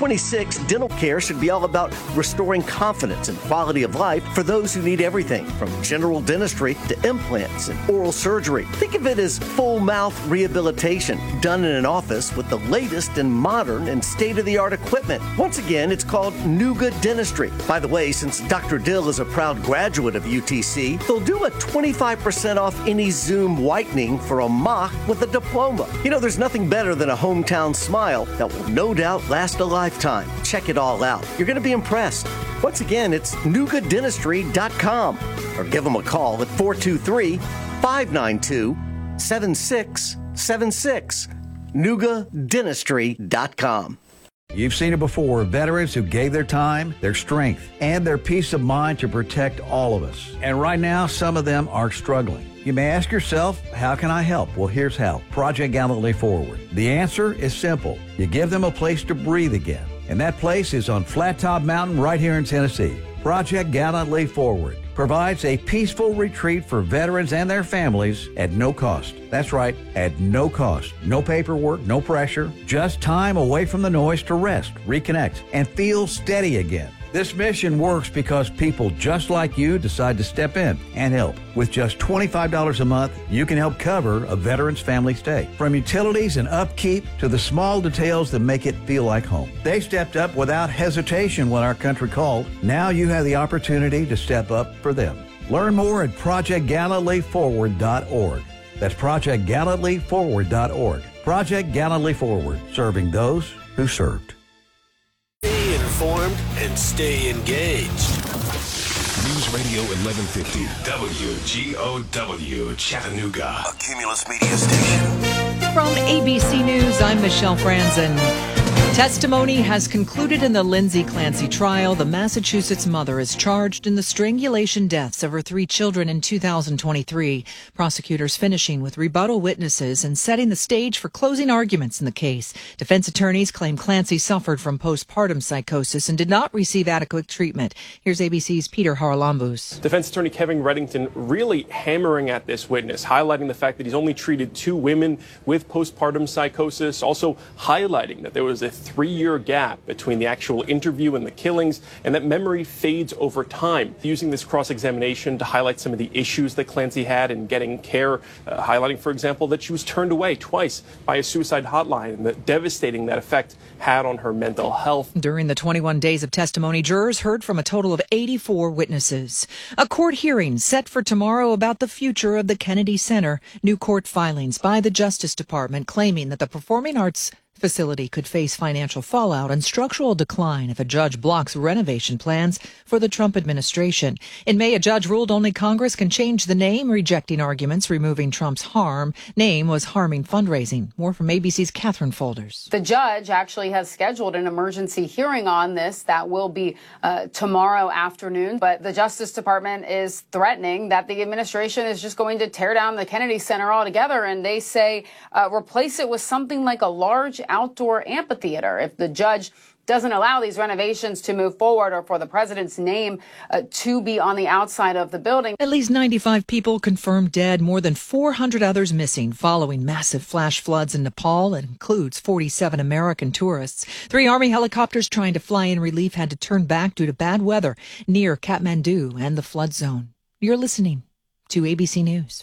2026, dental care should be all about restoring confidence and quality of life for those who need everything from general dentistry to implants and oral surgery. Think of it as full mouth rehabilitation done in an office with the latest and modern and state-of-the-art equipment. Once again, it's called New Good Dentistry. By the way, since Dr. Dill is a proud graduate of UTC, they'll do a 25% off any Zoom whitening for a mock with a diploma. You know, there's nothing better than a hometown smile that will no doubt last a lifetime. Check it all out. You're going to be impressed. Once again, it's newgooddentistry.com or give them a call at 423-592-7676. newgooddentistry.com. You've seen it before, veterans who gave their time, their strength, and their peace of mind to protect all of us. And right now, some of them are struggling. You may ask yourself, how can I help? Well, here's how. Project Gallantly Forward. The answer is simple. You give them a place to breathe again. And that place is on Flat Top Mountain right here in Tennessee. Project Gallantly Forward provides a peaceful retreat for veterans and their families at no cost. That's right, at no cost. No paperwork, no pressure, just time away from the noise to rest, reconnect, and feel steady again. This mission works because people just like you decide to step in and help. With just $25 a month, you can help cover a veteran's family stay. From utilities and upkeep to the small details that make it feel like home. They stepped up without hesitation when our country called. Now you have the opportunity to step up for them. Learn more at projectgallantlyforward.org. That's projectgallantlyforward.org. Project Gallantly Forward, serving those who served. Stay informed and stay engaged. News Radio 1150 WGOW Chattanooga, a Cumulus Media station. From ABC News, I'm Michelle Franzen. Testimony has concluded in the Lindsay Clancy trial. The Massachusetts mother is charged in the strangulation deaths of her 3 children in 2023. Prosecutors finishing with rebuttal witnesses and setting the stage for closing arguments in the case. Defense attorneys claim Clancy suffered from postpartum psychosis and did not receive adequate treatment. Here's ABC's Peter Haralambous. Defense attorney Kevin Reddington really hammering at this witness, highlighting the fact that he's only treated 2 women with postpartum psychosis, also highlighting that there was a 3-year gap between the actual interview and the killings, and that memory fades over time. Using this cross-examination to highlight some of the issues that Clancy had in getting care, highlighting, for example, that she was turned away twice by a suicide hotline and the devastating that effect had on her mental health. During the 21 days of testimony, jurors heard from a total of 84 witnesses. A court hearing set for tomorrow about the future of the Kennedy Center. New court filings by the Justice Department claiming that the Performing Arts facility could face financial fallout and structural decline if a judge blocks renovation plans for the Trump administration. In May, a judge ruled only Congress can change the name, rejecting arguments removing Trump's name was harming fundraising. More from ABC's Catherine Folders. The judge actually has scheduled an emergency hearing on this that will be tomorrow afternoon. But the Justice Department is threatening that the administration is just going to tear down the Kennedy Center altogether. And they say replace it with something like a large outdoor amphitheater if the judge doesn't allow these renovations to move forward or for the president's name to be on the outside of the building. At least 95 people confirmed dead, more than 400 others missing following massive flash floods in Nepal. It includes 47 American tourists. 3 Army helicopters trying to fly in relief had to turn back due to bad weather near Kathmandu and the flood zone. You're listening to ABC News.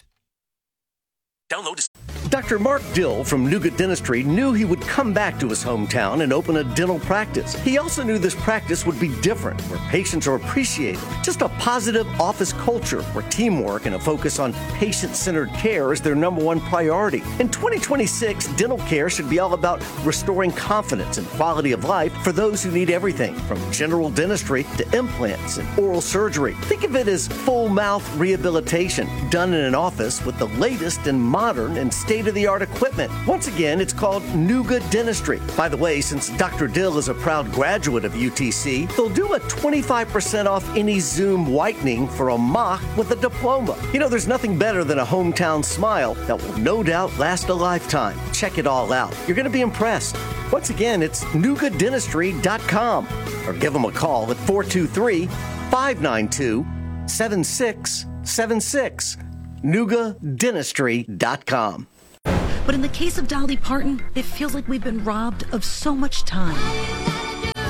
Dr. Mark Dill from New Good Dentistry knew he would come back to his hometown and open a dental practice. He also knew this practice would be different, where patients are appreciated. Just a positive office culture where teamwork and a focus on patient-centered care is their #1 priority. In 2026, dental care should be all about restoring confidence and quality of life for those who need everything from general dentistry to implants and oral surgery. Think of it as full mouth rehabilitation done in an office with the latest and modern and state-of-the-art equipment. Once again, it's called New Good Dentistry. By the way, since Dr. Dill is a proud graduate of UTC, they'll do a 25% off any Zoom whitening for a mock with a diploma. You know, there's nothing better than a hometown smile that will no doubt last a lifetime. Check it all out. You're going to be impressed. Once again, it's newgooddentistry.com or give them a call at 423-592-7676. newgooddentistry.com. But in the case of Dolly Parton, it feels like we've been robbed of so much time.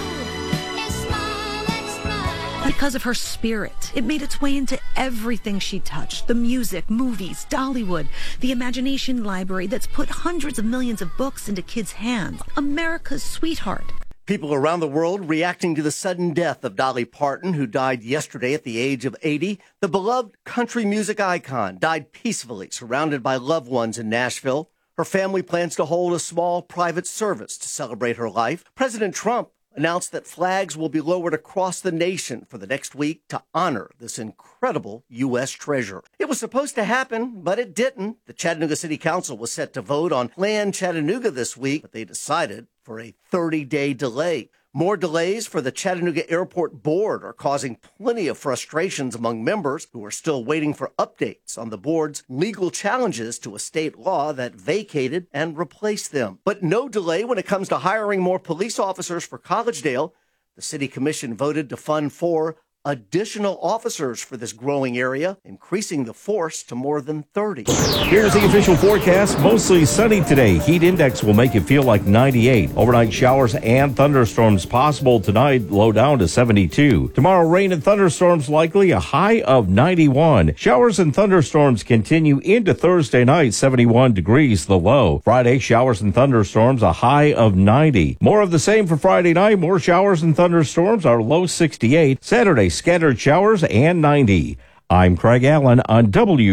because of her spirit. It made its way into everything she touched. The music, movies, Dollywood, the imagination library that's put hundreds of millions of books into kids' hands. America's sweetheart. People around the world reacting to the sudden death of Dolly Parton, who died yesterday at the age of 80. The beloved country music icon died peacefully, surrounded by loved ones in Nashville. Her family plans to hold a small private service to celebrate her life. President Trump announced that flags will be lowered across the nation for the next week to honor this incredible U.S. treasure. It was supposed to happen, but it didn't. The Chattanooga City Council was set to vote on Plan Chattanooga this week, but they decided for a 30-day delay. More delays for the Chattanooga Airport Board are causing plenty of frustrations among members who are still waiting for updates on the board's legal challenges to a state law that vacated and replaced them. But no delay when it comes to hiring more police officers for Collegedale. The City Commission voted to fund 4 additional officers for this growing area, increasing the force to more than 30. Here's the official forecast. Mostly sunny today. Heat index will make it feel like 98. Overnight showers and thunderstorms possible tonight, low down to 72. Tomorrow, rain and thunderstorms likely, a high of 91. Showers and thunderstorms continue into Thursday night, 71 degrees the low. Friday, showers and thunderstorms, a high of 90. More of the same for Friday night. More showers and thunderstorms, our low 68. Saturday, scattered showers and 90. I'm Craig Allen on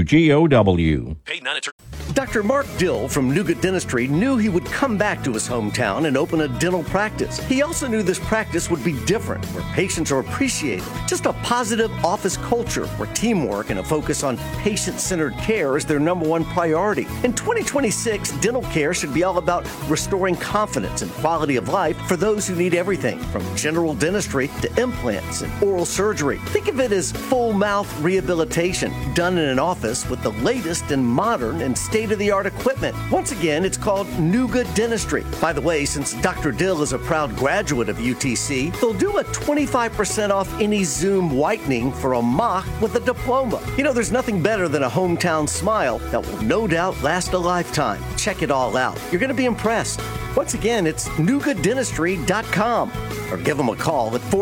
WGOW. Dr. Mark Dill from Nougat Dentistry knew he would come back to his hometown and open a dental practice. He also knew this practice would be different, where patients are appreciated. Just a positive office culture where teamwork and a focus on patient-centered care is their number one priority. In 2026, dental care should be all about restoring confidence and quality of life for those who need everything from general dentistry to implants and oral surgery. Think of it as full mouth rehabilitation done in an office with the latest and modern and state-of-the-art equipment. Once again, it's called Nougat Dentistry. By the way, since Dr. Dill is a proud graduate of UTC, they'll do a 25% off any Zoom whitening for a mock with a diploma. You know, there's nothing better than a hometown smile that will no doubt last a lifetime. Check it all out. You're going to be impressed. Once again, it's nougatdentistry.com or give them a call at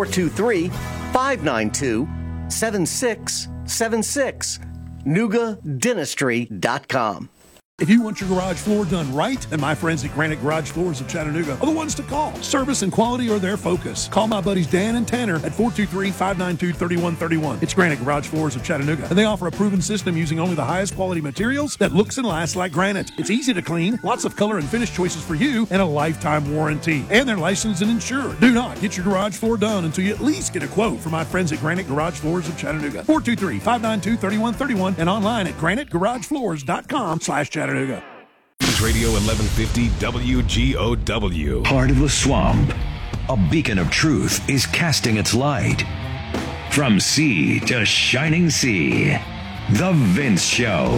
423-592-7676. nougatdentistry.com. If you want your garage floor done right, then my friends at Granite Garage Floors of Chattanooga are the ones to call. Service and quality are their focus. Call my buddies Dan and Tanner at 423-592-3131. It's Granite Garage Floors of Chattanooga, and they offer a proven system using only the highest quality materials that looks and lasts like granite. It's easy to clean, lots of color and finish choices for you, and a lifetime warranty. And they're licensed and insured. Do not get your garage floor done until you at least get a quote from my friends at Granite Garage Floors of Chattanooga. 423-592-3131 and online at granitegaragefloors.com/Chattanooga. News Radio 1150 WGOW. Heart of the swamp. A beacon of truth is casting its light. From sea to shining sea. The Vince Show.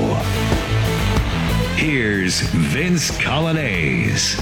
Here's Vince Coglianese.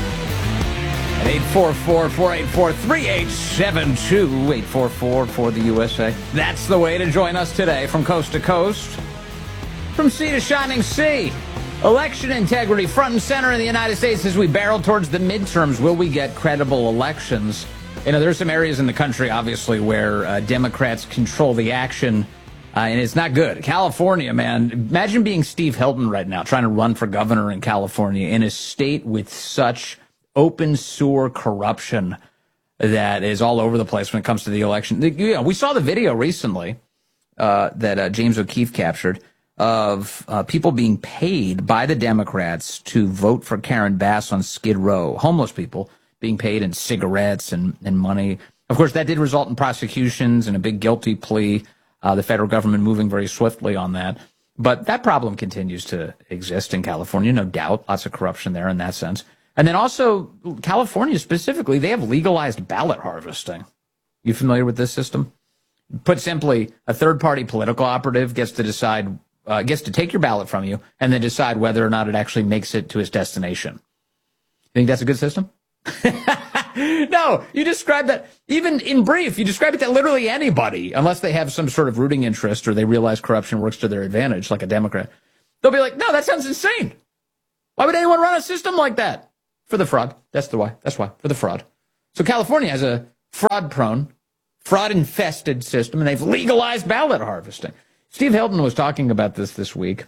844-484-3872. 844 for the USA. That's the way to join us today from coast to coast. From sea to shining sea. Election integrity front and center in the United States as we barrel towards the midterms. Will we get credible elections? You know, there's some areas in the country, obviously, where Democrats control the action, and it's not good. California, man, imagine being Steve Hilton right now, trying to run for governor in California in a state with such open sewer corruption that is all over the place when it comes to the election. You know, we saw the video recently that James O'Keefe captured of people being paid by the Democrats to vote for Karen Bass on Skid Row. Homeless people being paid in cigarettes and money. Of course, that did result in prosecutions and a big guilty plea. The federal government moving very swiftly on that. But that problem continues to exist in California, no doubt. Lots of corruption there in that sense. And then also, California specifically, they have legalized ballot harvesting. You familiar with this system? Put simply, a third-party political operative gets to decide gets to take your ballot from you and then decide whether or not it actually makes it to its destination. You think that's a good system? No, you describe that, even in brief, you describe it to literally anybody, unless they have some sort of rooting interest or they realize corruption works to their advantage, like a Democrat. They'll be like, no, that sounds insane. Why would anyone run a system like that? For the fraud. That's why. For the fraud. So California has a fraud-prone, fraud-infested system, and they've legalized ballot harvesting. Steve Hilton was talking about this week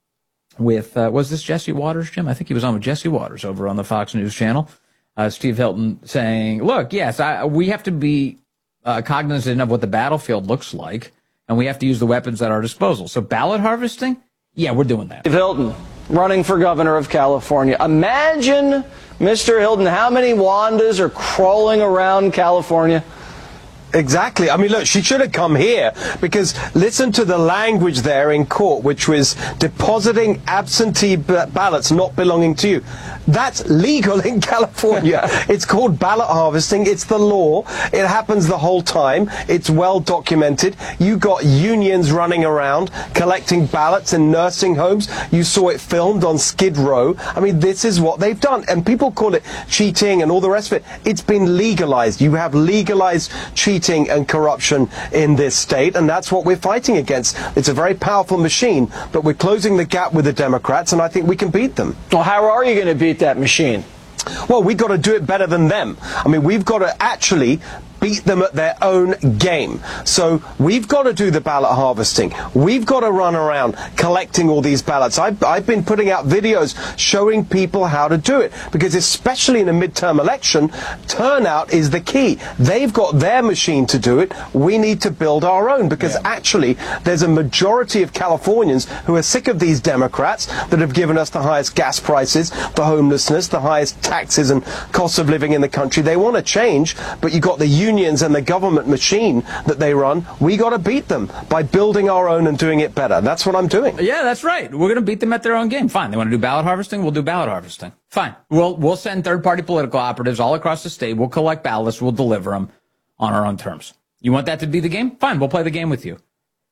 with, was this Jesse Waters, Jim? I think he was on with Jesse Waters over on the Fox News channel. Steve Hilton saying, look, yes, we have to be cognizant of what the battlefield looks like, and we have to use the weapons at our disposal. So ballot harvesting, yeah, we're doing that. Steve Hilton, running for governor of California. Imagine, Mr. Hilton, how many Wandas are crawling around California? Exactly. I mean, look, she should have come here, because listen to the language there in court, which was depositing absentee ballots not belonging to you. That's legal in California. It's called ballot harvesting. It's the law. It happens the whole time. It's well documented. You got unions running around collecting ballots in nursing homes. You saw it filmed on Skid Row. I mean, this is what they've done. And people call it cheating and all the rest of it. It's been legalized. You have legalized cheating and corruption in this state, and that's what we're fighting against. It's a very powerful machine, but we're closing the gap with the Democrats, and I think we can beat them. Well, how are you going to beat that machine? Well, we've got to do it better than them. I mean, we've got to actually beat them at their own game. So we've got to do the ballot harvesting. We've got to run around collecting all these ballots. I've been putting out videos showing people how to do it, because especially in a midterm election, turnout is the key. They've got their machine to do it. We need to build our own, because actually there's a majority of Californians who are sick of these Democrats that have given us the highest gas prices, the homelessness, the highest taxes and costs of living in the country. They want to change, but you've got the unions and the government machine that they run. We got to beat them by building our own and doing it better. That's what I'm doing. Yeah, that's right. We're going to beat them at their own game. Fine. They want to do ballot harvesting? We'll do ballot harvesting. Fine. We'll send third-party political operatives all across the state. We'll collect ballots. We'll deliver them on our own terms. You want that to be the game? Fine. We'll play the game with you.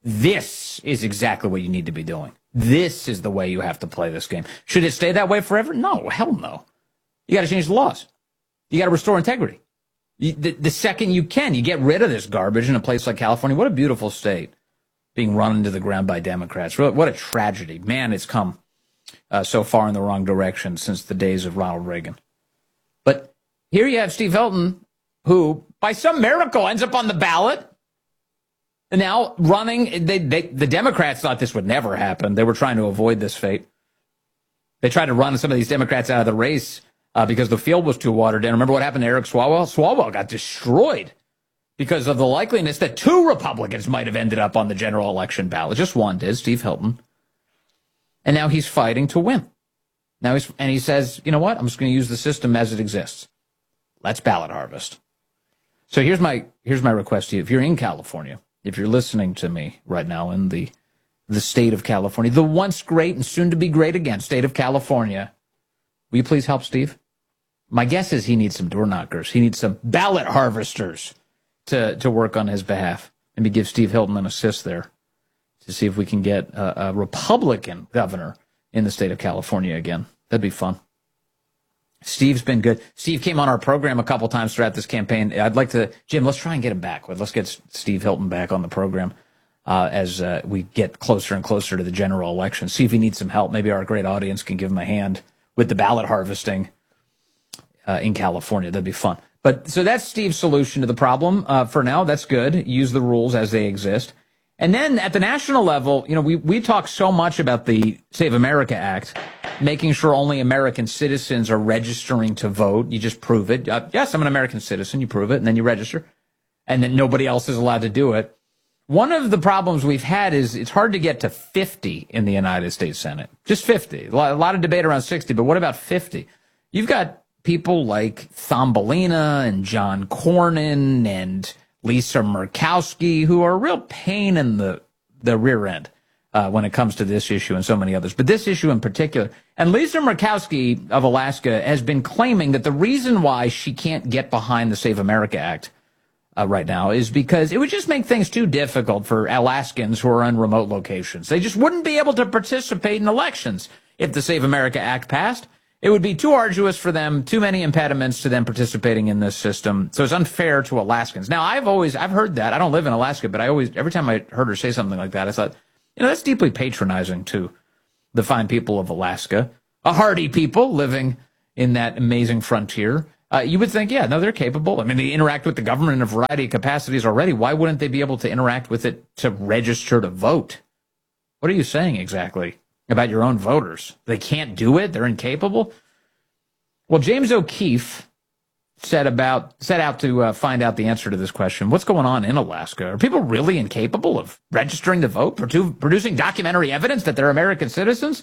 This is exactly what you need to be doing. This is the way you have to play this game. Should it stay that way forever? No. Hell no. You got to change the laws. You got to restore integrity. The second you can, you get rid of this garbage in a place like California. What a beautiful state being run into the ground by Democrats. What a tragedy. Man, it's come so far in the wrong direction since the days of Ronald Reagan. But here you have Steve Hilton, who, by some miracle, ends up on the ballot. And now running, the Democrats thought this would never happen. They were trying to avoid this fate. They tried to run some of these Democrats out of the race because the field was too watered down. Remember what happened to Eric Swalwell? Swalwell got destroyed because of the likeliness that two Republicans might have ended up on the general election ballot. Just one did, Steve Hilton. And now he's fighting to win. He says, you know what? I'm just going to use the system as it exists. Let's ballot harvest. So here's my request to you. If you're in California, if you're listening to me right now in the state of California, the once great and soon to be great again state of California, will you please help Steve? My guess is he needs some door knockers. He needs some ballot harvesters to work on his behalf. Maybe give Steve Hilton an assist there to see if we can get a Republican governor in the state of California again. That'd be fun. Steve's been good. Steve came on our program a couple times throughout this campaign. I'd like to, Jim, let's try and get him back. Let's get Steve Hilton back on the program as we get closer and closer to the general election. See if he needs some help. Maybe our great audience can give him a hand with the ballot harvesting in California. That'd be fun. But so that's Steve's solution to the problem. For now, that's good. Use the rules as they exist. And then at the national level, you know, we talk so much about the Save America Act, making sure only American citizens are registering to vote. You just prove it. Yes, I'm an American citizen. You prove it, and then you register. And then nobody else is allowed to do it. One of the problems we've had is it's hard to get to 50 in the United States Senate. Just 50. A lot of debate around 60, but what about 50? You've got people like Thumbelina and John Cornyn and Lisa Murkowski, who are a real pain in the rear end when it comes to this issue and so many others. But this issue in particular. And Lisa Murkowski of Alaska has been claiming that the reason why she can't get behind the Save America Act right now is because it would just make things too difficult for Alaskans who are in remote locations. They just wouldn't be able to participate in elections if the Save America Act passed. It would be too arduous for them, too many impediments to them participating in this system. So it's unfair to Alaskans. Now, I've heard that. I don't live in Alaska, but every time I heard her say something like that, I thought, you know, that's deeply patronizing to the fine people of Alaska, a hardy people living in that amazing frontier. You would think, yeah, no, they're capable. I mean, they interact with the government in a variety of capacities already. Why wouldn't they be able to interact with it to register to vote? What are you saying exactly about your own voters? They can't do it? They're incapable? Well, James O'Keefe set out to find out the answer to this question. What's going on in Alaska? Are people really incapable of registering to vote, producing documentary evidence that they're American citizens?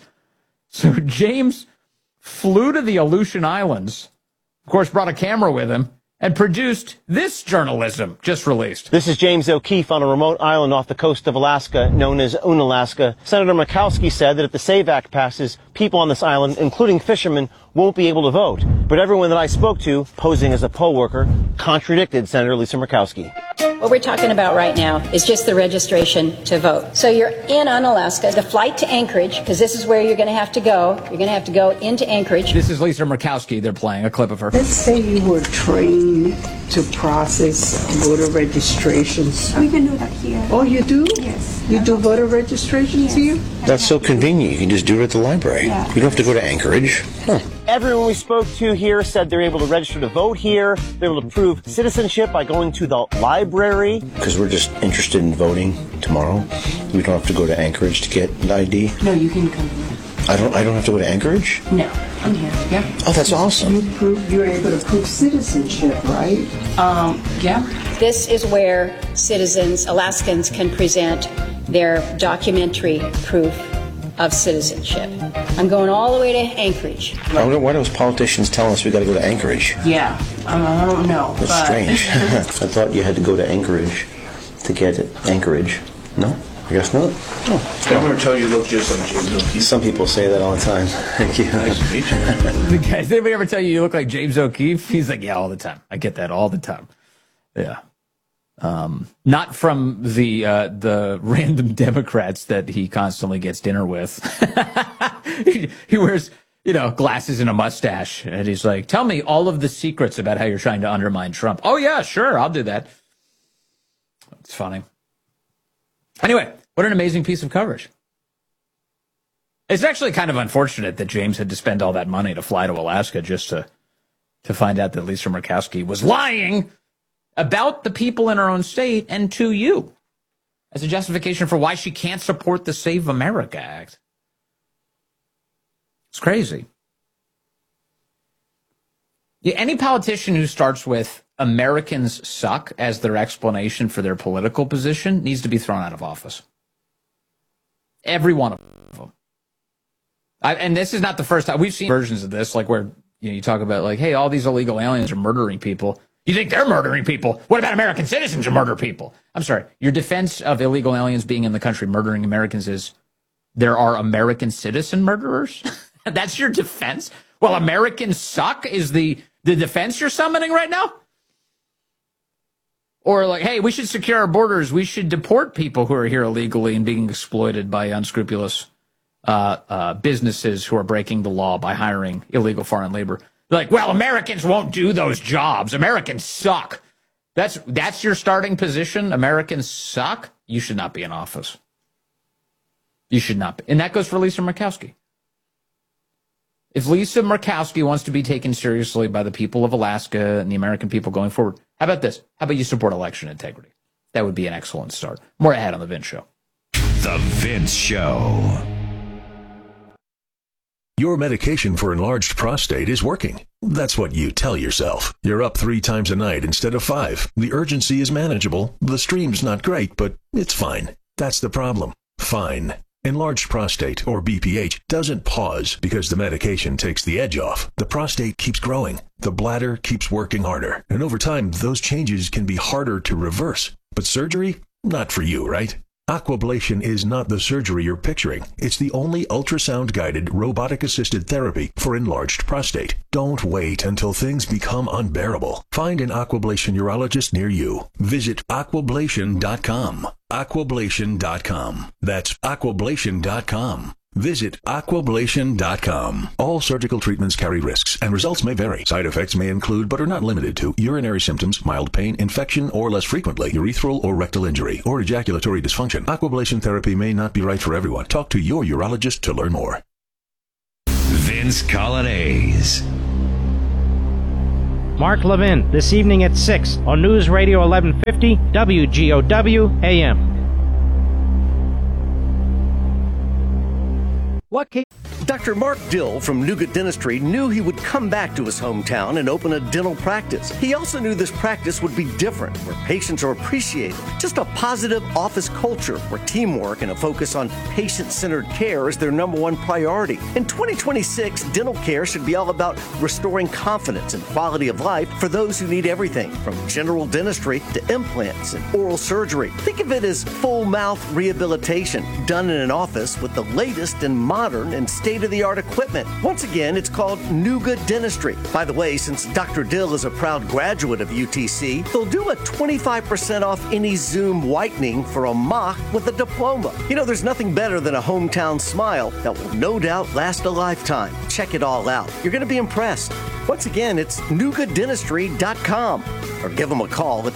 So James flew to the Aleutian Islands, of course, brought a camera with him, and produced this journalism just released. This is James O'Keefe on a remote island off the coast of Alaska known as Unalaska. Senator Murkowski said that if the SAVE Act passes, people on this island, including fishermen, won't be able to vote. But everyone that I spoke to, posing as a poll worker, contradicted Senator Lisa Murkowski. What we're talking about right now is just the registration to vote. So you're in Unalaska. The flight to Anchorage, because this is where you're going to have to go. You're going to have to go into Anchorage. This is Lisa Murkowski. They're playing a clip of her. Let's say you were trained to process voter registrations. We can do that here. Oh, you do? Yes. You do voter registrations here? That's so convenient. You can just do it at the library. Yeah. You don't have to go to Anchorage. Huh. Everyone we spoke to here said they're able to register to vote here. They're able to prove citizenship by going to the library. Because we're just interested in voting tomorrow. We don't have to go to Anchorage to get an ID. No, you can come here. I don't have to go to Anchorage? No, I'm here. Yeah. Oh, that's awesome. You're able to prove citizenship, right? Yeah. This is where citizens, Alaskans, can present their documentary proof of citizenship. I'm going all the way to Anchorage. Why do those politicians tell us we got to go to Anchorage? Yeah, I don't know. That's strange. I thought you had to go to Anchorage to get Anchorage. No? I guess not. Oh. I'm going to tell you look just like James O'Keefe. Some people say that all the time. Thank you. Nice to meet you. Guys, anybody ever tell you look like James O'Keefe? He's like, yeah, all the time. I get that all the time. Yeah. Not from the random Democrats that he constantly gets dinner with. he wears, glasses and a mustache, and he's like, tell me all of the secrets about how you're trying to undermine Trump. Oh, yeah, sure, I'll do that. It's funny. Anyway, what an amazing piece of coverage. It's actually kind of unfortunate that James had to spend all that money to fly to Alaska just to find out that Lisa Murkowski was lying about the people in her own state and to you as a justification for why she can't support the Save America Act. It's crazy. Yeah, any politician who starts with Americans suck as their explanation for their political position needs to be thrown out of office. Every one of them. And this is not the first time. We've seen versions of this, like where you talk about, like, hey, all these illegal aliens are murdering people. You think they're murdering people? What about American citizens who murder people? I'm sorry. Your defense of illegal aliens being in the country murdering Americans is there are American citizen murderers? That's your defense? Well, Americans suck is the defense you're summoning right now? Or like, hey, we should secure our borders. We should deport people who are here illegally and being exploited by unscrupulous businesses who are breaking the law by hiring illegal foreign labor. They're like, well, Americans won't do those jobs. Americans suck. That's your starting position? Americans suck? You should not be in office. You should not be. And that goes for Lisa Murkowski. If Lisa Murkowski wants to be taken seriously by the people of Alaska and the American people going forward, how about this? How about you support election integrity? That would be an excellent start. More ahead on The Vince Show. The Vince Show. Your medication for enlarged prostate is working. That's what you tell yourself. You're up 3 times a night instead of 5. The urgency is manageable. The stream's not great, but it's fine. That's the problem. Fine. Enlarged prostate, or BPH, doesn't pause because the medication takes the edge off. The prostate keeps growing. The bladder keeps working harder. And over time, those changes can be harder to reverse. But surgery? Not for you, right? Aquablation is not the surgery you're picturing. It's the only ultrasound-guided, robotic-assisted therapy for enlarged prostate. Don't wait until things become unbearable. Find an Aquablation urologist near you. Visit aquablation.com. Aquablation.com. That's aquablation.com. Visit aquablation.com. All surgical treatments carry risks, and results may vary. Side effects may include, but are not limited to, urinary symptoms, mild pain, infection, or less frequently, urethral or rectal injury, or ejaculatory dysfunction. Aquablation therapy may not be right for everyone. Talk to your urologist to learn more. Vince Colonnese. Mark Levin, this evening at 6 on News Radio 1150 WGOW AM. Dr. Mark Dill from Nuga Dentistry knew he would come back to his hometown and open a dental practice. He also knew this practice would be different, where patients are appreciated. Just a positive office culture where teamwork and a focus on patient-centered care is their number one priority. In 2026, dental care should be all about restoring confidence and quality of life for those who need everything from general dentistry to implants and oral surgery. Think of it as full mouth rehabilitation done in an office with the latest and modern and state-of-the-art equipment. Once again, it's called Nuga Dentistry. By the way, since Dr. Dill is a proud graduate of UTC, they'll do a 25% off any Zoom whitening for a mock with a diploma. You know, there's nothing better than a hometown smile that will no doubt last a lifetime. Check it all out. You're going to be impressed. Once again, it's NugaDentistry.com or give them a call at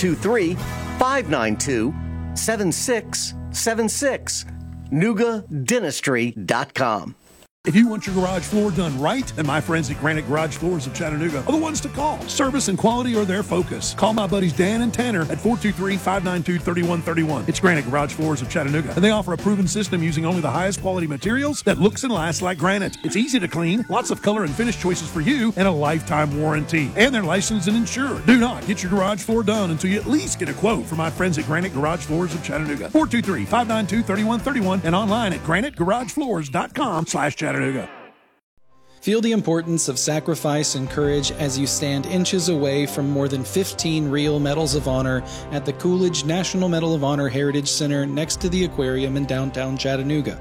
423-592-7676. NugaDentistry.com. If you want your garage floor done right, then my friends at Granite Garage Floors of Chattanooga are the ones to call. Service and quality are their focus. Call my buddies Dan and Tanner at 423-592-3131. It's Granite Garage Floors of Chattanooga, and they offer a proven system using only the highest quality materials that looks and lasts like granite. It's easy to clean, lots of color and finish choices for you, and a lifetime warranty. And they're licensed and insured. Do not get your garage floor done until you at least get a quote from my friends at Granite Garage Floors of Chattanooga. 423-592-3131 and online at GraniteGarageFloors.com/Chattanooga. Feel the importance of sacrifice and courage as you stand inches away from more than 15 real Medals of Honor at the Coolidge National Medal of Honor Heritage Center next to the aquarium in downtown Chattanooga.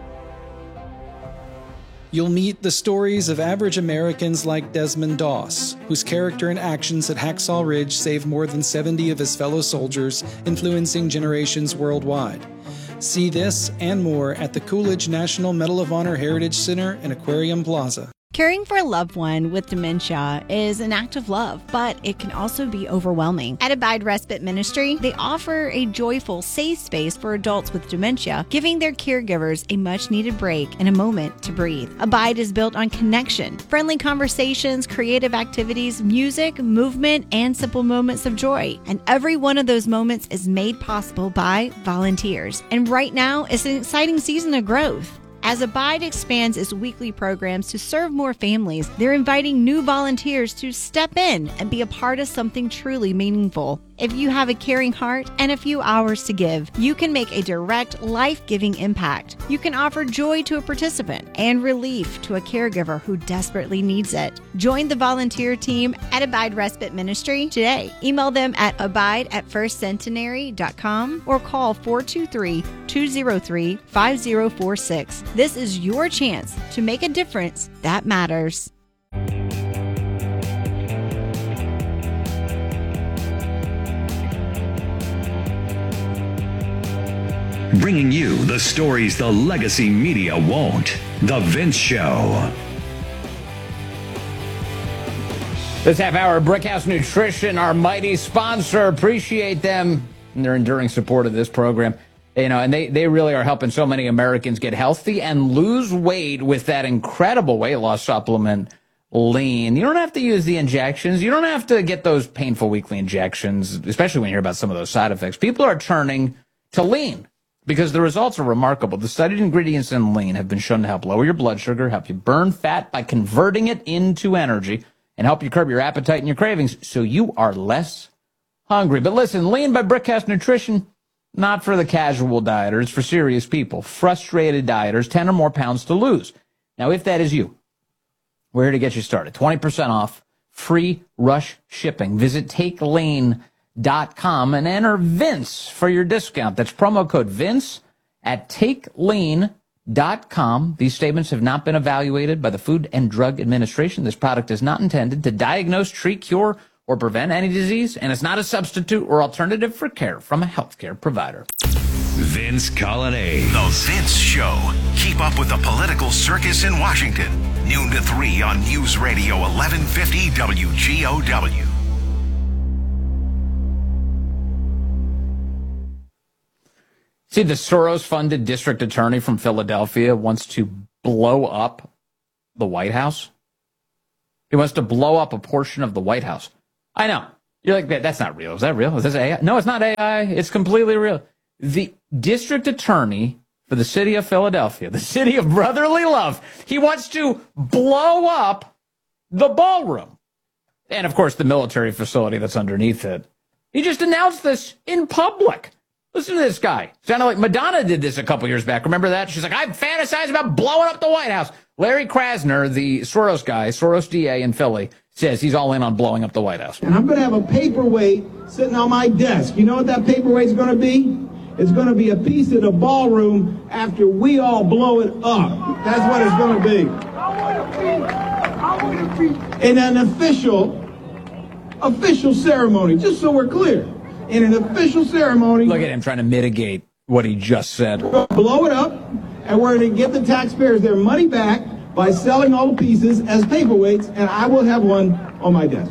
You'll meet the stories of average Americans like Desmond Doss, whose character and actions at Hacksaw Ridge saved more than 70 of his fellow soldiers, influencing generations worldwide. See this and more at the Coolidge National Medal of Honor Heritage Center and Aquarium Plaza. Caring for a loved one with dementia is an act of love, but it can also be overwhelming. At Abide Respite Ministry, they offer a joyful, safe space for adults with dementia, giving their caregivers a much-needed break and a moment to breathe. Abide is built on connection, friendly conversations, creative activities, music, movement, and simple moments of joy. And every one of those moments is made possible by volunteers. And right now is an exciting season of growth. As Abide expands its weekly programs to serve more families, they're inviting new volunteers to step in and be a part of something truly meaningful. If you have a caring heart and a few hours to give, you can make a direct, life-giving impact. You can offer joy to a participant and relief to a caregiver who desperately needs it. Join the volunteer team at Abide Respite Ministry today. Email them at abide@firstcentenary.com or call 423-203-5046. This is your chance to make a difference that matters. Bringing you the stories the legacy media won't. The Vince Show. This half hour, Brickhouse Nutrition, our mighty sponsor. Appreciate them and their enduring support of this program. You know, and they really are helping so many Americans get healthy and lose weight with that incredible weight loss supplement, Lean. You don't have to use the injections. You don't have to get those painful weekly injections, especially when you hear about some of those side effects. People are turning to Lean because the results are remarkable. The studied ingredients in Lean have been shown to help lower your blood sugar, help you burn fat by converting it into energy, and help you curb your appetite and your cravings so you are less hungry. But listen, Lean by Brickhouse Nutrition, not for the casual dieters, it's for serious people, frustrated dieters, 10 or more pounds to lose. Now, if that is you, we're here to get you started. 20% off, free rush shipping. Visit TakeLean.com and enter Vince for your discount. That's promo code Vince at TakeLean.com. These statements have not been evaluated by the Food and Drug Administration. This product is not intended to diagnose, treat, cure, or prevent any disease, and it's not a substitute or alternative for care from a healthcare provider. Vince Colonnade. The Vince Show. Keep up with the political circus in Washington. Noon to 3 on News Radio 1150 WGOW. See, the Soros-funded district attorney from Philadelphia wants to blow up the White House. He wants to blow up a portion of the White House. I know. You're like, that's not real. Is that real? Is this AI? No, it's not AI. It's completely real. The district attorney for the city of Philadelphia, the city of brotherly love, he wants to blow up the ballroom. And, of course, the military facility that's underneath it. He just announced this in public. Listen to this guy. Sounded like Madonna did this a couple years back. Remember that? She's like, I've fantasized about blowing up the White House. Larry Krasner, the Soros guy, Soros DA in Philly, says he's all in on blowing up the White House. And I'm going to have a paperweight sitting on my desk. You know what that paperweight's going to be? It's going to be a piece of the ballroom after we all blow it up. That's what it's going to be. In an official ceremony, just so we're clear. In an official ceremony. Look at him trying to mitigate what he just said. Blow it up, and we're going to give the taxpayers their money back by selling all the pieces as paperweights, and I will have one on my desk.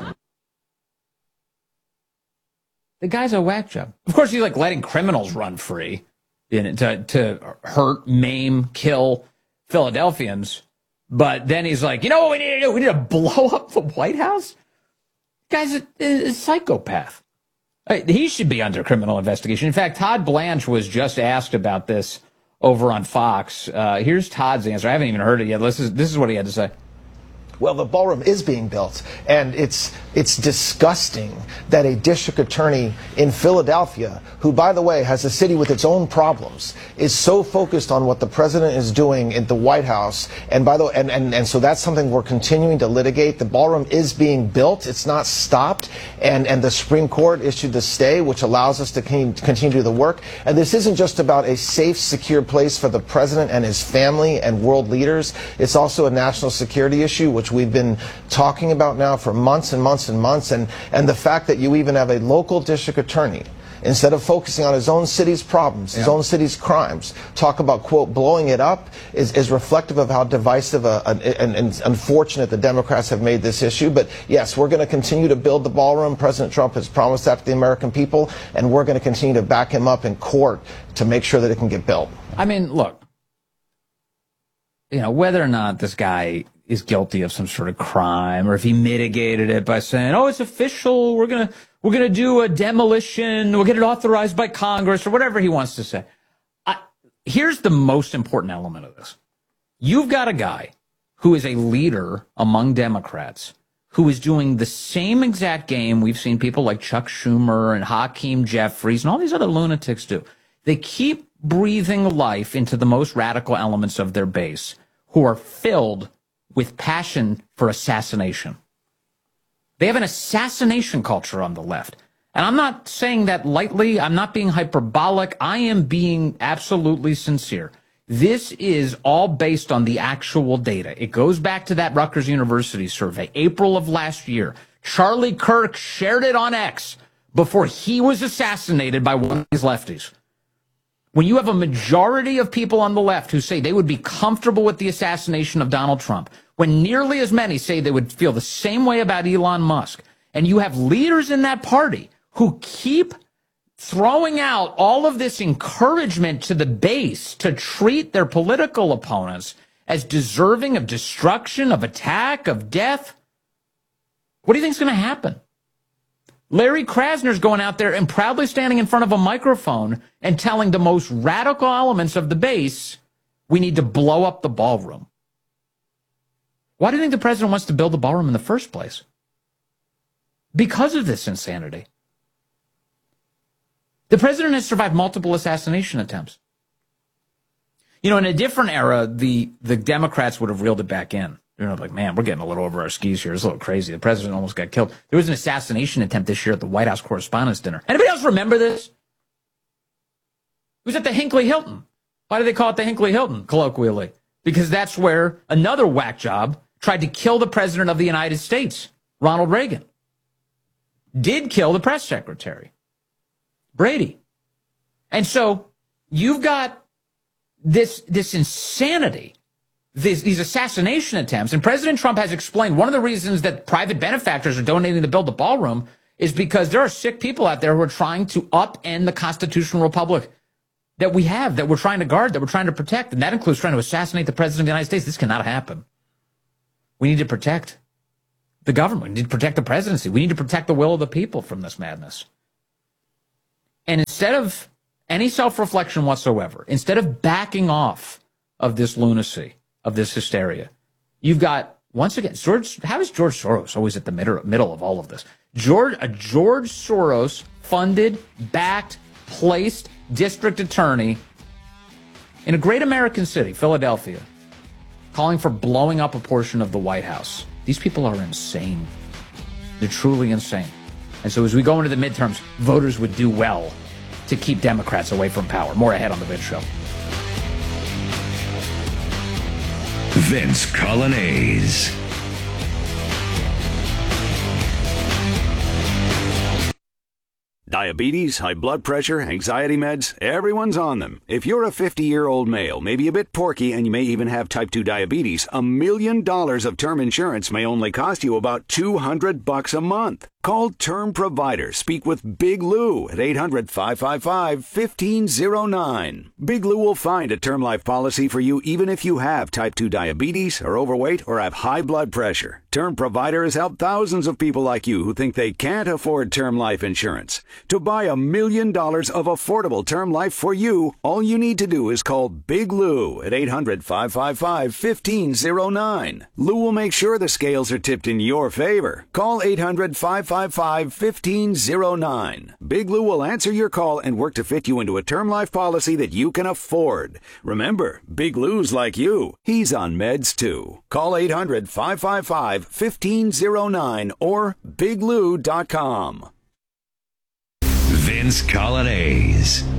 The guy's a whack job. Of course, he's like letting criminals run free to hurt, maim, kill Philadelphians. But then he's like, you know what we need to do? We need to blow up the White House? The guy's a psychopath. He should be under criminal investigation. In fact, Todd Blanche was just asked about this over on Fox. Here's Todd's answer. I haven't even heard it yet. This is what he had to say. Well, the ballroom is being built, and it's disgusting that a district attorney in Philadelphia, who, by the way, has a city with its own problems, is so focused on what the president is doing at the White House. And by the way, and so that's something we're continuing to litigate. The ballroom is being built; it's not stopped, and the Supreme Court issued the stay, which allows us to continue to do the work. And this isn't just about a safe, secure place for the president and his family and world leaders. It's also a national security issue, which we've been talking about now for months and months and months, and the fact that you even have a local district attorney, instead of focusing on his own city's problems, his own city's crimes, talk about, quote, blowing it up, is reflective of how divisive and unfortunate the Democrats have made this issue. But yes, we're going to continue to build the ballroom. President Trump has promised that to the American people, and we're going to continue to back him up in court to make sure that it can get built. I mean, look, whether or not this guy is guilty of some sort of crime, or if he mitigated it by saying, oh, it's official, we're gonna do a demolition, we'll get it authorized by Congress, or whatever he wants to say. Here's the most important element of this. You've got a guy who is a leader among Democrats who is doing the same exact game we've seen people like Chuck Schumer and Hakeem Jeffries and all these other lunatics do. They keep breathing life into the most radical elements of their base, who are filled with passion for assassination. They have an assassination culture on the left. And I'm not saying that lightly. I'm not being hyperbolic. I am being absolutely sincere. This is all based on the actual data. It goes back to that Rutgers University survey, April of last year. Charlie Kirk shared it on X before he was assassinated by one of these lefties. When you have a majority of people on the left who say they would be comfortable with the assassination of Donald Trump, when nearly as many say they would feel the same way about Elon Musk, and you have leaders in that party who keep throwing out all of this encouragement to the base to treat their political opponents as deserving of destruction, of attack, of death, what do you think is going to happen? Larry Krasner's going out there and proudly standing in front of a microphone and telling the most radical elements of the base, we need to blow up the ballroom. Why do you think the president wants to build the ballroom in the first place? Because of this insanity. The president has survived multiple assassination attempts. In a different era, the Democrats would have reeled it back in. Like, man, we're getting a little over our skis here. It's a little crazy. The president almost got killed. There was an assassination attempt this year at the White House Correspondents' Dinner. Anybody else remember this? It was at the Hinckley Hilton. Why do they call it the Hinckley Hilton, colloquially? Because that's where another whack job tried to kill the president of the United States, Ronald Reagan. Did kill the press secretary, Brady. And so you've got this insanity, these assassination attempts. And President Trump has explained one of the reasons that private benefactors are donating to build the ballroom is because there are sick people out there who are trying to upend the constitutional republic that we have, that we're trying to guard, that we're trying to protect. And that includes trying to assassinate the president of the United States. This cannot happen. We need to protect the government. We need to protect the presidency. We need to protect the will of the people from this madness. And instead of any self-reflection whatsoever, instead of backing off of this lunacy, of this hysteria, you've got, once again, how is George Soros always at the middle of all of this? George Soros funded, backed, placed district attorney in a great American city, Philadelphia, calling for blowing up a portion of the White House. These people are insane. They're truly insane. And so as we go into the midterms, voters would do well to keep Democrats away from power. More ahead on The Vince Show. Vince Colonnese. Diabetes, high blood pressure, anxiety meds, everyone's on them. If you're a 50-year-old male, maybe a bit porky, and you may even have type 2 diabetes, $1 million of term insurance may only cost you about $200 a month. Call Term Provider. Speak with Big Lou at 800-555-1509. Big Lou will find a term life policy for you even if you have type 2 diabetes, are overweight, or have high blood pressure. Term Provider has helped thousands of people like you who think they can't afford term life insurance. To buy $1 million of affordable term life for you, all you need to do is call Big Lou at 800-555-1509. Lou will make sure the scales are tipped in your favor. Call 800-555-1509. Big Lou will answer your call and work to fit you into a term life policy that you can afford. Remember, Big Lou's like you. He's on meds too. Call 800-555-1509 or biglou.com. Vince Colonnese.